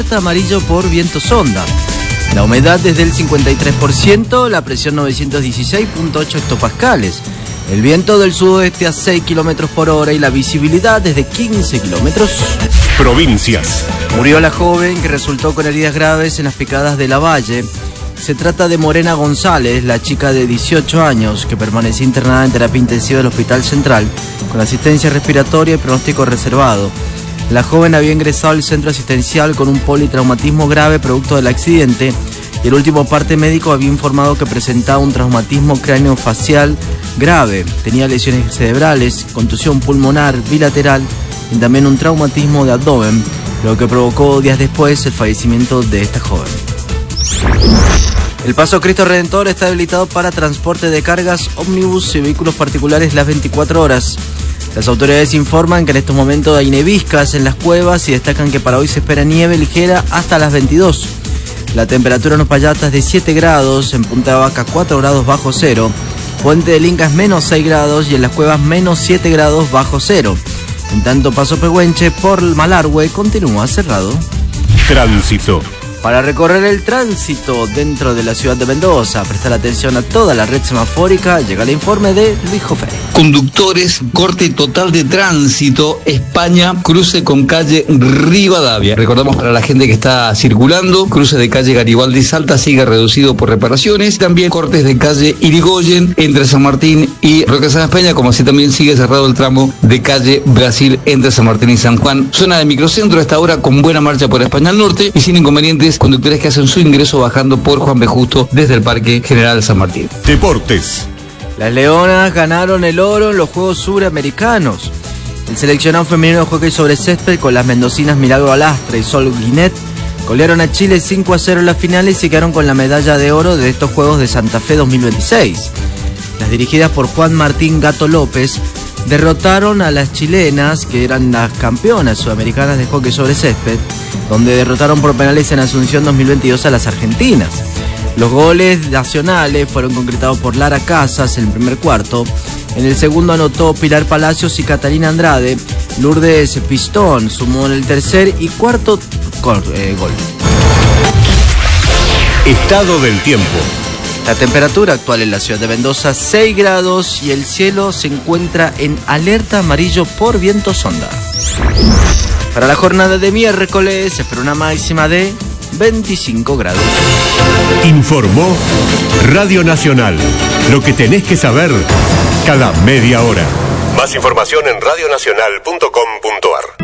amarillo por viento sonda. La humedad desde el 53%, la presión 916.8 hectopascales. El viento del sudoeste a 6 km por hora y la visibilidad desde 15 kilómetros. Provincias. Murió la joven que resultó con heridas graves en las picadas de Lavalle. Se trata de Morena González, la chica de 18 años que permanecía internada en terapia intensiva del Hospital Central con asistencia respiratoria y pronóstico reservado. La joven había ingresado al centro asistencial con un politraumatismo grave producto del accidente y el último parte médico había informado que presentaba un traumatismo craneofacial grave, tenía lesiones cerebrales, contusión pulmonar bilateral y también un traumatismo de abdomen, lo que provocó días después el fallecimiento de esta joven. El Paso Cristo Redentor está habilitado para transporte de cargas, ómnibus y vehículos particulares las 24 horas. Las autoridades informan que en estos momentos hay neviscas en las cuevas y destacan que para hoy se espera nieve ligera hasta las 22. La temperatura en Uspallata es de 7 grados, en Punta Vaca 4 grados bajo cero, Puente del Inca es menos 6 grados y en las cuevas menos 7 grados bajo cero. En tanto, Paso Pehuenche por Malargüe continúa cerrado. Tránsito. Para recorrer el tránsito dentro de la ciudad de Mendoza, prestar atención a toda la red semafórica, llega el informe de Luis Jofé. Conductores, corte total de tránsito, España, cruce con calle Rivadavia. Recordamos para la gente que está circulando, cruce de calle Garibaldi Salta sigue reducido por reparaciones, también cortes de calle Irigoyen entre San Martín y Roque San Peña, como así también sigue cerrado el tramo de calle Brasil entre San Martín y San Juan. Zona de microcentro a esta hora con buena marcha por España al norte y sin inconvenientes conductores que hacen su ingreso bajando por Juan B. Justo desde el Parque General San Martín. Deportes. Las Leonas ganaron el oro en los Juegos Suramericanos. El seleccionado femenino de hockey sobre césped con las mendocinas Milagro Alastra y Sol Guinet golearon a Chile 5-0 en las finales y quedaron con la medalla de oro de estos Juegos de Santa Fe 2026. Las dirigidas por Juan Martín Gato López derrotaron a las chilenas, que eran las campeonas sudamericanas de hockey sobre césped, donde derrotaron por penales en Asunción 2022 a las argentinas. Los goles nacionales fueron concretados por Lara Casas en el primer cuarto. En el segundo anotó Pilar Palacios y Catalina Andrade. Lourdes Pistón sumó en el tercer y cuarto gol. Estado del tiempo. La temperatura actual en la ciudad de Mendoza 6 grados y el cielo se encuentra en alerta amarillo por viento sonda. Para la jornada de miércoles se espera una máxima de 25 grados. Informó Radio Nacional. Lo que tenés que saber cada media hora. Más información en radionacional.com.ar.